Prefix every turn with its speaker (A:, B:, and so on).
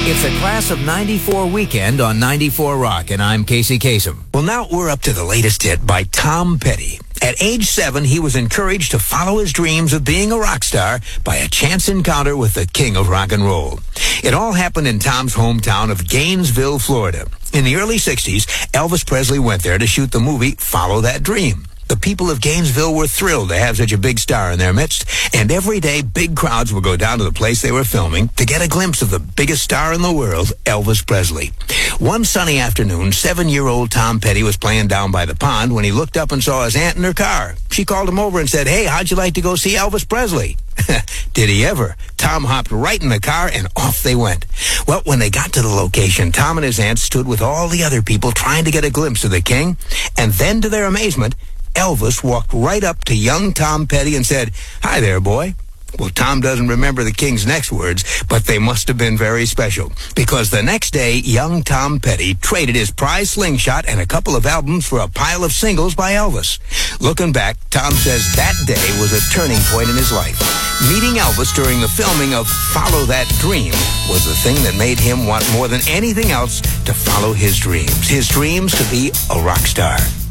A: It's a Class of 94 weekend on 94 Rock, and I'm Casey Kasem. Well, now we're up to the latest hit by Tom Petty. At age 7, he was encouraged to follow his dreams of being a rock star by a chance encounter with the king of rock and roll. It all happened in Tom's hometown of Gainesville, Florida. In the early 60s, Elvis Presley went there to shoot the movie Follow That Dream. The people of Gainesville were thrilled to have such a big star in their midst, and every day big crowds would go down to the place they were filming to get a glimpse of the biggest star in the world, Elvis Presley. One sunny afternoon, 7-year-old Tom Petty was playing down by the pond when he looked up and saw his aunt in her car. She called him over and said, "Hey, how'd you like to go see Elvis Presley?" Did he ever? Tom hopped right in the car and off they went. Well, when they got to the location, Tom and his aunt stood with all the other people trying to get a glimpse of the king, and then to their amazement, Elvis walked right up to young Tom Petty and said, "Hi there, boy." Well, Tom doesn't remember the king's next words, but they must have been very special, because the next day, young Tom Petty traded his prize slingshot and a couple of albums for a pile of singles by Elvis. Looking back, Tom says that day was a turning point in his life. Meeting Elvis during the filming of Follow That Dream was the thing that made him want more than anything else to follow his dreams. His dreams to be a rock star.